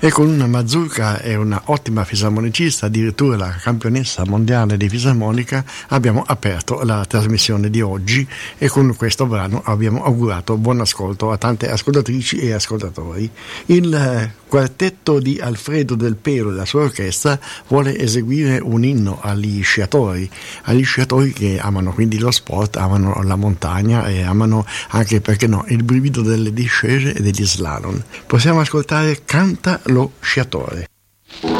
E con una mazurka e una ottima fisarmonicista, addirittura la campionessa mondiale di fisarmonica, abbiamo aperto la trasmissione di oggi e con questo brano abbiamo augurato buon ascolto a tante ascoltatrici e ascoltatori. Il quartetto di Alfredo Del Pelo e la sua orchestra vuole eseguire un inno agli sciatori che amano quindi lo sport, amano la montagna e amano anche, perché no, il brivido delle discese e degli slalom. Possiamo ascoltare Canta lo sciatore.